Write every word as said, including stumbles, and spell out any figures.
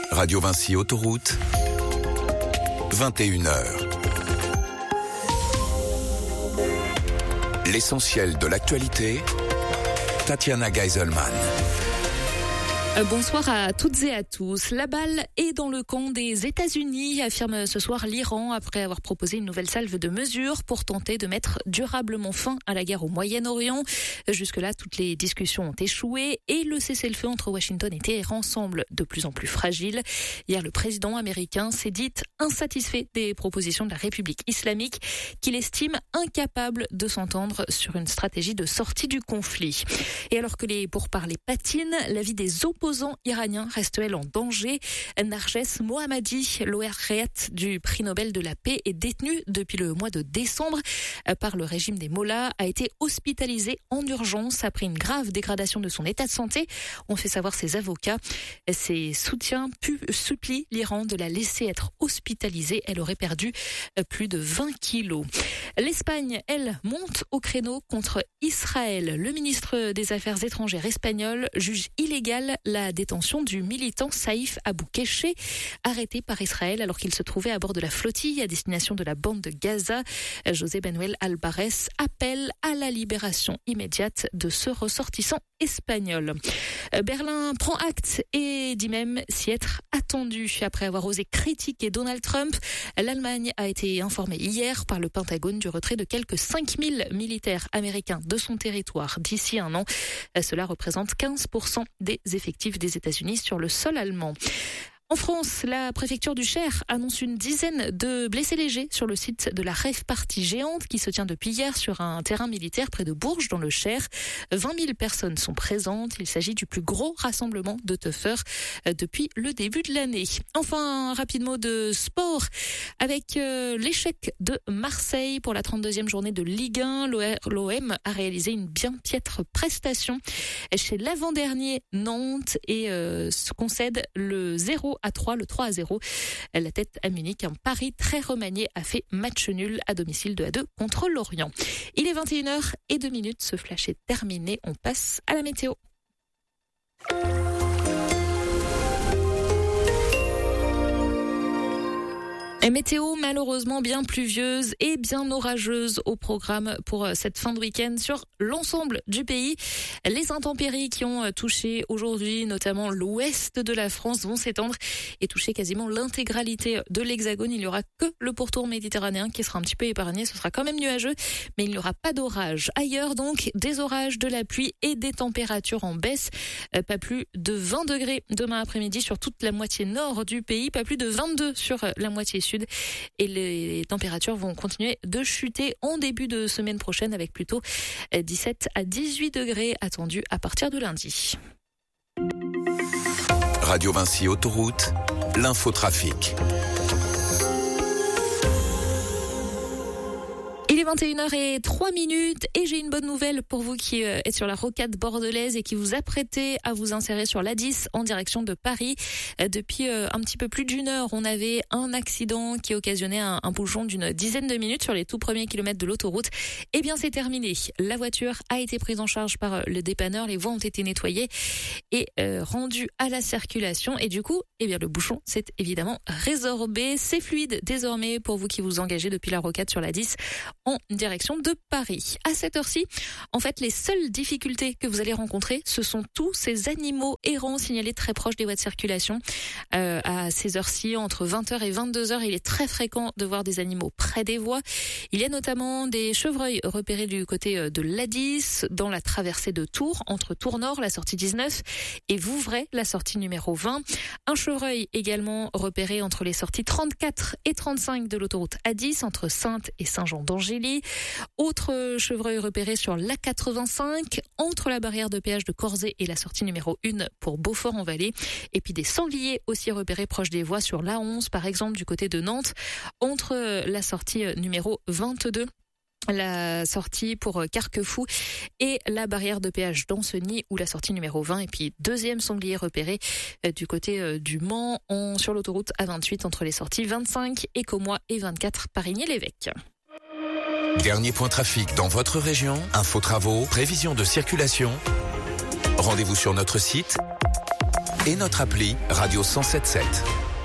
Radio Vinci Autoroute, vingt et une heures. L'essentiel de l'actualité, Tatiana Geiselman. Bonsoir à toutes et à tous. La balle est dans le camp des États-Unis, affirme ce soir l'Iran, après avoir proposé une nouvelle salve de mesures pour tenter de mettre durablement fin à la guerre au Moyen-Orient. Jusque-là, toutes les discussions ont échoué et le cessez-le-feu entre Washington et Téhéran semble de plus en plus fragile. Hier, le président américain s'est dit insatisfait des propositions de la République islamique, qu'il estime incapable de s'entendre sur une stratégie de sortie du conflit. Et alors que les pourparlers patinent, la vie des opposants iraniens reste-t-elle en danger? Narges Mohammadi, lauréate du prix Nobel de la paix, est détenu depuis le mois de décembre par le régime des Mollahs, a été hospitalisé en urgence après une grave dégradation de son état de santé. On fait savoir ses avocats. Ses soutiens pu, supplient l'Iran de la laisser être hospitalisée. Elle aurait perdu plus de vingt kilos. L'Espagne, elle, monte au créneau contre Israël. Le ministre des Affaires étrangères espagnol juge illégale la détention du militant Saïf Abou-Kéché, arrêté par Israël alors qu'il se trouvait à bord de la flottille à destination de la bande de Gaza. José Manuel Alvarez appelle à la libération immédiate de ce ressortissant espagnol. Berlin prend acte et dit même s'y être attendu. Après avoir osé critiquer Donald Trump, l'Allemagne a été informée hier par le Pentagone du retrait de quelques cinq mille militaires américains de son territoire d'ici un an. Cela représente quinze pour cent des effectifs des États-Unis sur le sol allemand. En France, la préfecture du Cher annonce une dizaine de blessés légers sur le site de la rave party géante qui se tient depuis hier sur un terrain militaire près de Bourges dans le Cher. vingt mille personnes sont présentes. Il s'agit du plus gros rassemblement de teufeurs depuis le début de l'année. Enfin, un rapide mot de sport avec euh, l'échec de Marseille pour la trente-deuxième journée de Ligue un. L'O M a réalisé une bien piètre prestation chez l'avant-dernier Nantes et euh, se concède le zéro à trois, le trois à zéro. La tête à Munich, un pari très remanié a fait match nul à domicile deux à deux contre Lorient. Il est vingt et une heures et deux minutes, ce flash est terminé. On passe à la météo. Et météo malheureusement bien pluvieuse et bien orageuse au programme pour cette fin de week-end sur l'ensemble du pays. Les intempéries qui ont touché aujourd'hui notamment l'ouest de la France vont s'étendre et toucher quasiment l'intégralité de l'Hexagone. Il n'y aura que le pourtour méditerranéen qui sera un petit peu épargné. Ce sera quand même nuageux, mais il n'y aura pas d'orage. Ailleurs donc, des orages, de la pluie et des températures en baisse. Pas plus de vingt degrés demain après-midi sur toute la moitié nord du pays, pas plus de vingt-deux sur la moitié sud. Et les températures vont continuer de chuter en début de semaine prochaine avec plutôt dix-sept à dix-huit degrés attendus à partir de lundi. Radio Vinci Autoroute, l'infotrafic. Il est vingt et une heures et trois minutes et j'ai une bonne nouvelle pour vous qui êtes sur la rocade bordelaise et qui vous apprêtez à vous insérer sur l'A dix en direction de Paris. Depuis un petit peu plus d'une heure, on avait un accident qui occasionnait un, un bouchon d'une dizaine de minutes sur les tout premiers kilomètres de l'autoroute. Eh bien, c'est terminé. La voiture a été prise en charge par le dépanneur, les voies ont été nettoyées et euh, rendues à la circulation. Et du coup, eh bien, le bouchon s'est évidemment résorbé. C'est fluide désormais pour vous qui vous engagez depuis la rocade sur l'A dix en direction de Paris. À cette heure-ci, en fait, les seules difficultés que vous allez rencontrer, ce sont tous ces animaux errants signalés très proches des voies de circulation. Euh, à ces heures-ci, entre vingt heures et vingt-deux heures, il est très fréquent de voir des animaux près des voies. Il y a notamment des chevreuils repérés du côté de l'A dix, dans la traversée de Tours, entre Tours-Nord, la sortie dix-neuf, et Vouvray, la sortie numéro vingt. Un chevreuil également repéré entre les sorties trente-quatre et trente-cinq de l'autoroute A dix, entre Saintes et Saint-Jean-d'Angély. Autre chevreuil repéré sur l'A quatre-vingt-cinq, entre la barrière de péage de Corzet et la sortie numéro un pour Beaufort-en-Vallée. Et puis des sangliers aussi repérés proches des voies sur l'A onze, par exemple du côté de Nantes, entre la sortie numéro vingt-deux, la sortie pour Carquefou et la barrière de péage d'Ancenis ou la sortie numéro vingt. Et puis deuxième sanglier repéré du côté du Mans en, sur l'autoroute A vingt-huit entre les sorties vingt-cinq, Écomois et vingt-quatre, Parigny-l'Évêque. Dernier point trafic dans votre région, infos travaux, prévision de circulation. Rendez-vous sur notre site et notre appli Radio cent sept sept.